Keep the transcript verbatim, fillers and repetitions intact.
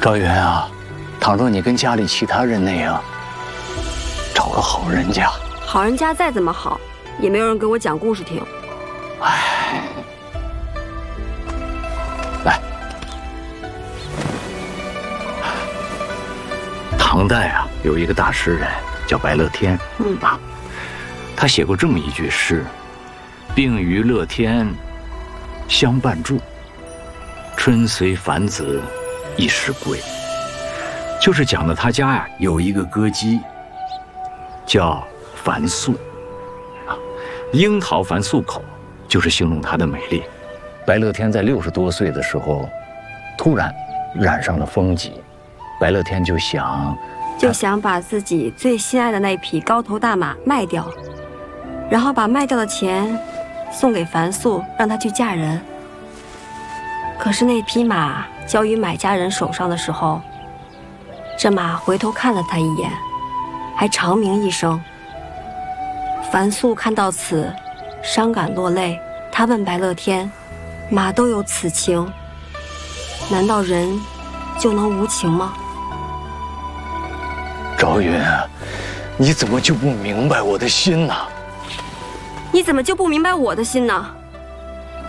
赵云啊，倘若你跟家里其他人那样，找个好人家。 好人家再怎么好，也没有人给我讲故事听。 唉，来，唐代啊，有一个大诗人叫白乐天，嗯啊，他写过这么一句诗：“并与乐天相伴住，春随返子一时归。”就是讲的他家呀有一个歌姬，叫樊素，啊，樱桃樊素口，就是形容她的美丽。白乐天在六十多岁的时候，突然染上了风疾，白乐天就想， 就想把自己最心爱的那匹高头大马卖掉，然后把卖掉的钱送给樊素，让她去嫁人。可是那匹马交于买家人手上的时候，这马回头看了他一眼，还长鸣一声。樊素看到此，伤感落泪。他问白乐天：“马都有此情，难道人就能无情吗？” 赵云啊，你怎么就不明白我的心呢？ 你怎么就不明白我的心呢？